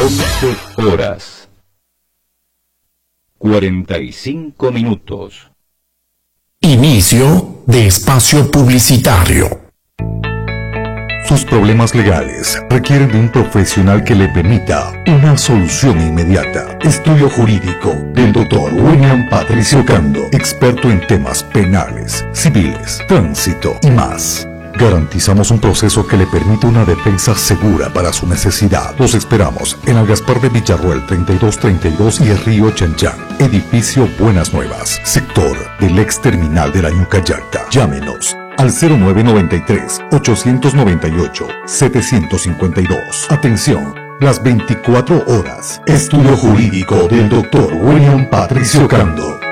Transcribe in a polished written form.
12 horas 45 minutos. Inicio de espacio publicitario. Sus problemas legales requieren de un profesional que le permita una solución inmediata. Estudio jurídico del Dr. William Patricio Cando, experto en temas penales, civiles, tránsito y más. Garantizamos un proceso que le permita una defensa segura para su necesidad. Los esperamos en el Gaspar de Villarroel 3232 y el Río Chanchán, edificio Buenas Nuevas, sector del ex terminal de la Ñucayacta. Llámenos al 0993-898-752. Atención, las 24 horas. Estudio jurídico del Dr. William Patricio Cando.